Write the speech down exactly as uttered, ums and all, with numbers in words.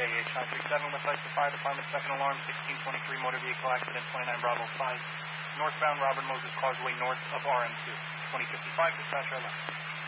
H nine three seven, with lights to fire department, second alarm, sixteen twenty-three motor vehicle accident, twenty-nine Bravo five, northbound Robert Moses Causeway, north of R M two. twenty fifty-five, dispatch our left.